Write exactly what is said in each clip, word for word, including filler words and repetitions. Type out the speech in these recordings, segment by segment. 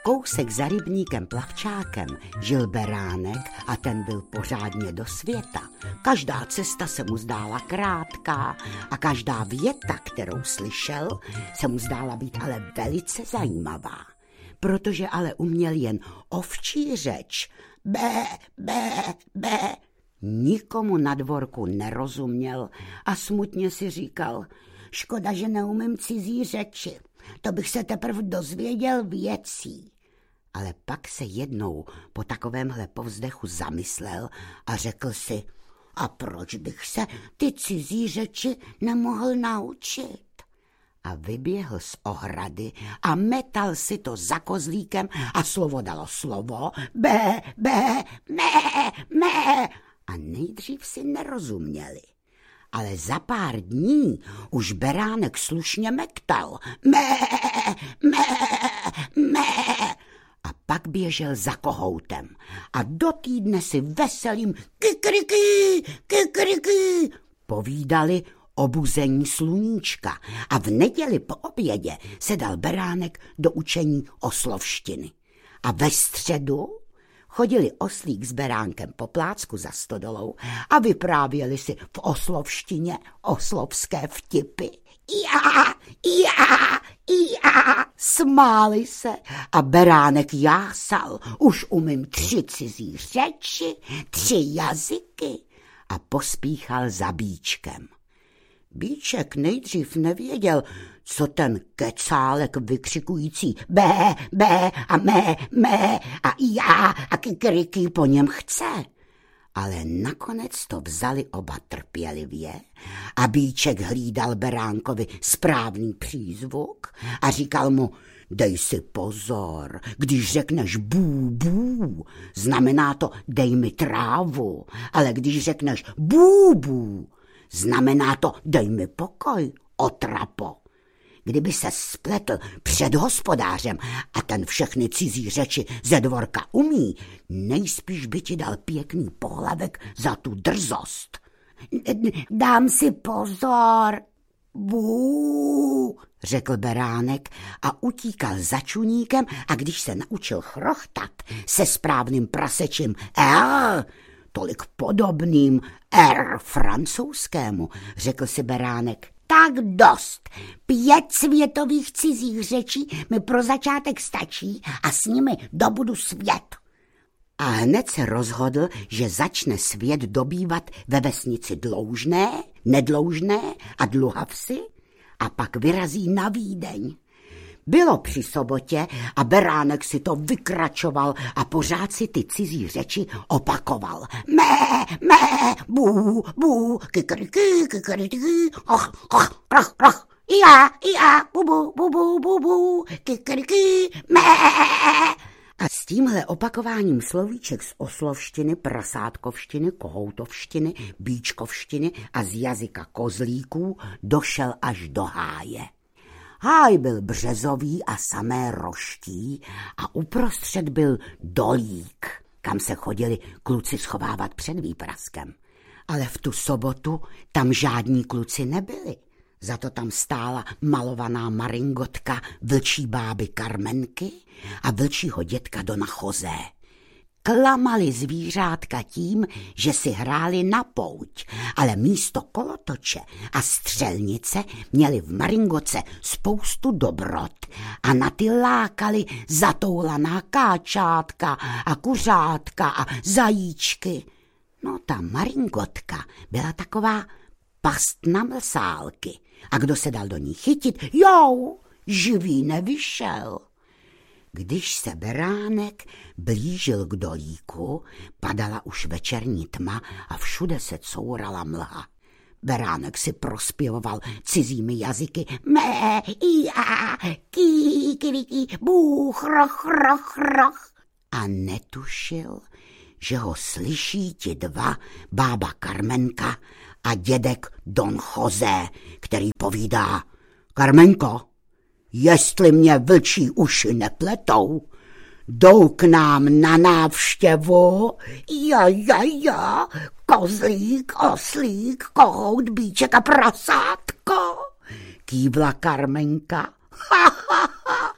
Kousek za rybníkem Plavčákem žil beránek a ten byl pořádně do světa. Každá cesta se mu zdála krátká a každá věta, kterou slyšel, se mu zdála být ale velice zajímavá. Protože ale uměl jen ovčí řeč, bé, bé, bé, nikomu na dvorku nerozuměl a smutně si říkal, škoda, že neumím cizí řeči, to bych se teprve dozvěděl věcí. Ale pak se jednou po takovémhle povzdechu zamyslel a řekl si, a proč bych se ty cizí řeči nemohl naučit? A vyběhl z ohrady a metal si to za kozlíkem a slovo dalo slovo, bé, bé, mé, mé. A nejdřív si nerozuměli. Ale za pár dní už beránek slušně mektal, mé, mé, mé. A pak běžel za kohoutem a do týdne si veselým kikriky, kikriky povídali obuzení sluníčka a v neděli po obědě se dal beránek do učení oslovštiny. A ve středu chodili oslík s beránkem po plácku za stodolou a vyprávěli si v oslovštině oslovské vtipy. Já, já, já, smáli se a beránek jásal, už umím tři cizí řeči, tři jazyky a pospíchal za Bíčkem. Bíček nejdřív nevěděl, co ten kecálek vykřikující bé, bé a mé, mé a já a kikriky po něm chce. Ale nakonec to vzali oba trpělivě a Bíček hlídal beránkovi správný přízvuk a říkal mu, dej si pozor, když řekneš bů, bů, znamená to dej mi trávu, ale když řekneš bů, bů, znamená to dej mi pokoj, otrapo. Kdyby se spletl před hospodářem a ten všechny cizí řeči ze dvorka umí, nejspíš by ti dal pěkný pohlavek za tu drzost. Dám si pozor, bů, řekl beránek a utíkal za čuníkem a když se naučil chrochtat se správným prasečím R, tolik podobným R francouzskému, řekl si beránek, tak dost. Pět světových cizích řečí mi pro začátek stačí a s nimi dobudu svět. A hned se rozhodl, že začne svět dobývat ve vesnici Dloužné, Nedloužné a Dluhavsi a pak vyrazí na Vídeň. Bylo při sobotě a beránek si to vykračoval a pořád si ty cizí řeči opakoval. Mé, mé, bů, bů, kikriky, kikriky, och, och, roch, roch, já, já, bubu, bubu, bubu, kikriky, mé. A s tímhle opakováním slovíček z oslovštiny, prasátkovštiny, kohoutovštiny, bíčkovštiny a z jazyka kozlíků došel až do háje. Háj byl březový a samé roští a uprostřed byl dolík, kam se chodili kluci schovávat před výpraskem. Ale v tu sobotu tam žádní kluci nebyli. Za to tam stála malovaná maringotka vlčí báby Karmenky a vlčího dětka Dona José. Klamali zvířátka tím, že si hráli na pouť, ale místo kolotoče a střelnice měli v maringoce spoustu dobrot a na ty lákali zatoulaná káčátka a kuřátka a zajíčky. No ta maringotka byla taková past na mlsálky a kdo se dal do ní chytit, jou, živý nevyšel. Když se beránek blížil k dolíku, padala už večerní tma a všude se courala mlha. Beránek si prospěvoval cizími jazyky mé, já, ký, ký, bůh, roch, roch, roch. A netušil, že ho slyší ti dva, bába Karmenka a dědek Don José, který povídá, Karmenko, jestli mě vlčí uši nepletou, jdou k nám na návštěvu, ja, ja, ja, kozlík, oslík, kohout, bíček a prasátko, kývla Karmenka. Ha, ha, ha,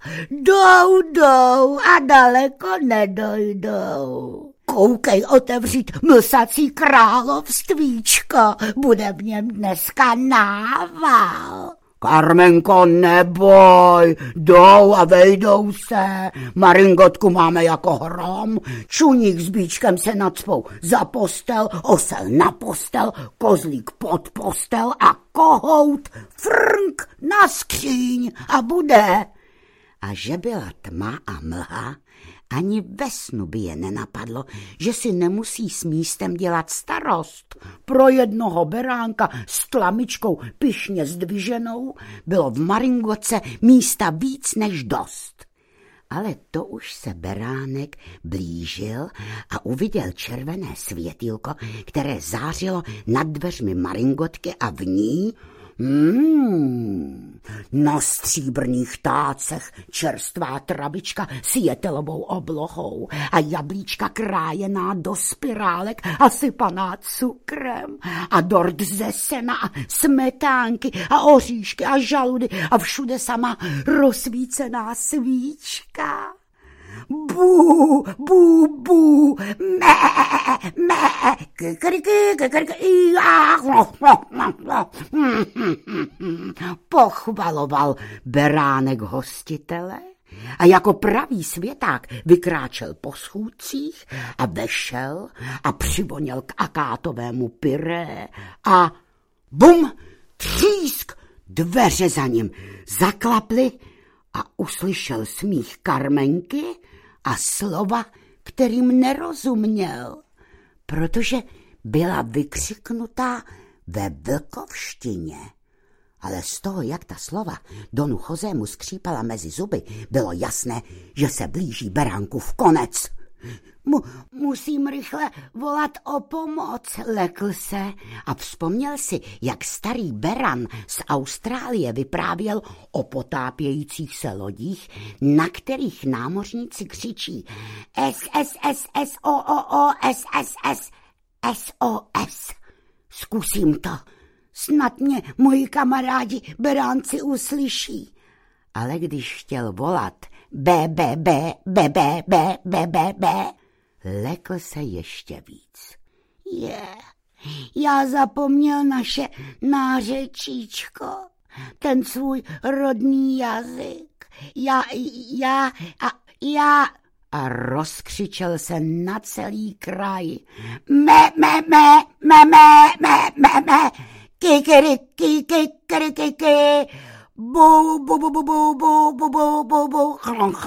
jdou, jdou a daleko nedojdou. Koukej otevřít mlsací královstvíčko, bude v něm dneska nával. Karmenko, neboj, jdou a vejdou se, Maringotku máme jako hrom, čuník s bíčkem se nacpou za postel, osel na postel, kozlík pod postel a kohout frnk na skříň a bude. A že byla tma a mlha, ani ve snu by je nenapadlo, že si nemusí s místem dělat starost. Pro jednoho beránka s tlamičkou pyšně zdviženou bylo v Maringotce místa víc než dost. Ale to už se beránek blížil a uviděl červené světýlko, které zářilo nad dveřmi Maringotky a v ní Hmm, na stříbrných tácech čerstvá travička s jetelovou oblohou a jablíčka krájená do spirálek a sypaná cukrem a dort ze sena a smetánky a oříšky a žaludy a všude sama rozsvícená svíčka. Bu, bu, bu, mé, mé, krky, krky, pochvaloval beránek hostitele a jako pravý světák vykráčel po schůdcích a vešel a přivoněl k akátovému pyré a bum, třísk, dveře za ním zaklaply a uslyšel smích Karmenky a slova, kterým nerozuměl, protože byla vykřiknutá ve vlkovštině. Ale z toho, jak ta slova Donu Chozému skřípala mezi zuby, bylo jasné, že se blíží beránkův konec. Mu, musím rychle volat o pomoc, lekl se a vzpomněl si, jak starý beran z Austrálie vyprávěl o potápějících se lodích, na kterých námořníci křičí S S S S O O O S S S S O S. Zkusím to, snad mě moji kamarádi beránci uslyší. Ale když chtěl volat B, B, B, B, B, B, B, B, B, lekl se ještě víc. Je, yeah. Já zapomněl naše nářečíčko, ten svůj rodný jazyk. Já, já, a já... A rozkřičel se na celý kraj. Me, me, me, me, me, me, me, me, kikiriki, kikiriki, bu, bu, bu, bu, bu, bu, bu, bu, bu, bu,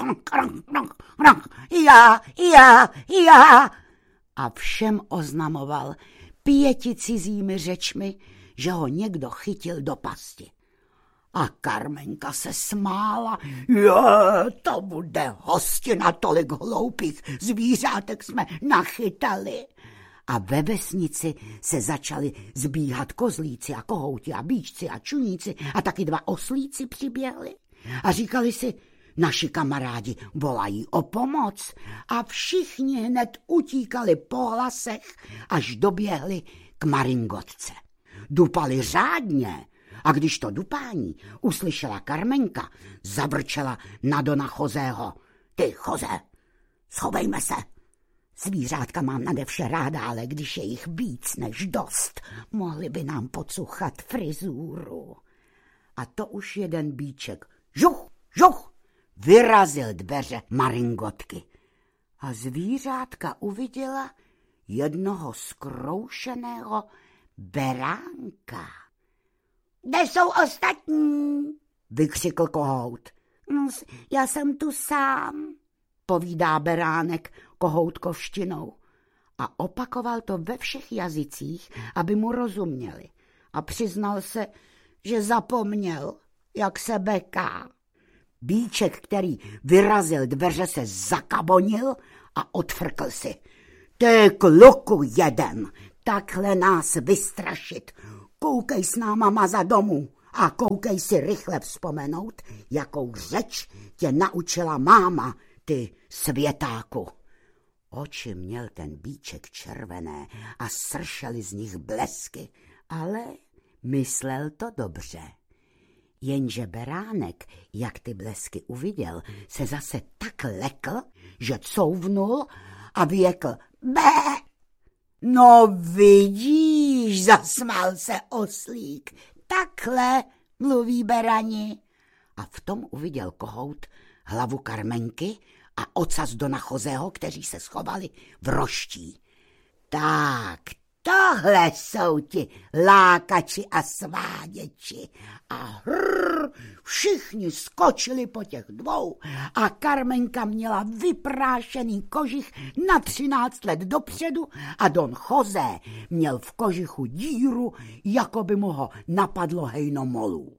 já, já, já. A všem oznamoval pěti cizími řečmi, že ho někdo chytil do pasti. A Karmenka se smála. Je, to bude hostina, tolik hloupých zvířátek jsme nachytali. A ve vesnici se začali zbíhat kozlíci a kohouti a bíčci a čuníci a taky dva oslíci přiběhli. A říkali si, naši kamarádi volají o pomoc a všichni hned utíkali po hlasech, až doběhli k Maringotce. Dupali řádně a když to dupání uslyšela Karmenka, zavrčela na Dona Chozého. Ty, Choze, schovejme se. Zvířátka mám nade vše ráda, ale když je jich víc než dost, mohli by nám pocuchat frizúru. A to už jeden bíček, žuch, žuch, vyrazil dveře Maringotky. A zvířátka uviděla jednoho zkroušeného beránka. Kde jsou ostatní? Vykřikl kohout. Já jsem tu sám, povídá beránek kohoutkovštinou. A opakoval to ve všech jazycích, aby mu rozuměli. A přiznal se, že zapomněl, jak se beká. Bíček, který vyrazil dveře, se zakabonil a odfrkl si. Ty kluku jeden, takhle nás vystrašit. Koukej s náma maza domů a koukej si rychle vzpomenout, jakou řeč tě naučila máma, ty světáku. Oči měl ten bíček červené a sršely z nich blesky, ale myslel to dobře. Jenže beránek, jak ty blesky uviděl, se zase tak lekl, že couvnul a vyjekl bé. No vidíš, zasmál se oslík, takhle mluví berani. A v tom uviděl kohout hlavu Karmenky a ocas Dona Chozého, kteří se schovali v roští. Tak, tohle jsou ti lákači a sváděči. A hrrr, všichni skočili po těch dvou a Karmenka měla vyprášený kožich na třináct let dopředu a Don José měl v kožichu díru, jako by mu ho napadlo hejno molů.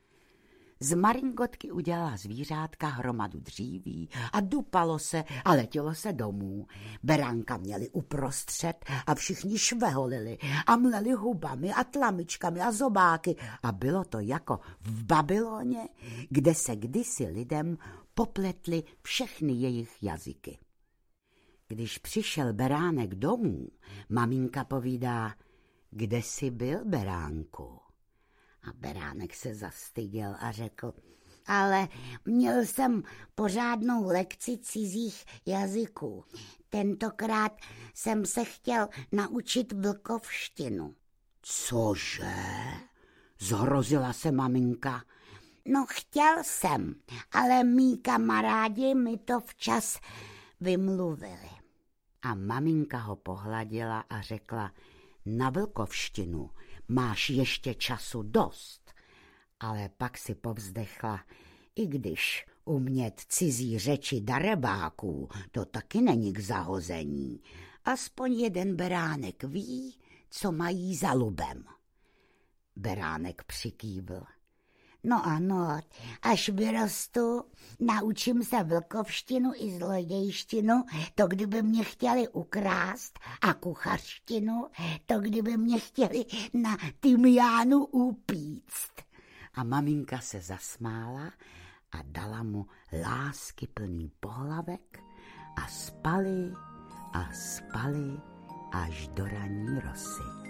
Z maringotky udělala zvířátka hromadu dříví a dupalo se a letělo se domů. Beránka měli uprostřed a všichni šveholili a mleli hubami a tlamičkami a zobáky a bylo to jako v Babyloně, kde se kdysi lidem popletly všechny jejich jazyky. Když přišel beránek domů, maminka povídá, kde jsi byl, beránku? A beránek se zastyděl a řekl, ale měl jsem pořádnou lekci cizích jazyků. Tentokrát jsem se chtěl naučit vlkovštinu. Cože? Zhrozila se maminka. No chtěl jsem, ale mý kamarádi mi to včas vymluvili. A maminka ho pohladila a řekla, na vlkovštinu máš ještě času dost, ale pak si povzdechla, i když umět cizí řeči darebáků, to taky není k zahození. Aspoň jeden beránek ví, co mají za lubem. Beránek přikývl. No ano, až vyrostu, naučím se vlkovštinu i zlodějštinu, to kdyby mě chtěli ukrást, a kuchařštinu, to kdyby mě chtěli na tymiánu upíct. A maminka se zasmála a dala mu láskyplný pohlavek a spali a spali až do ranní rosy.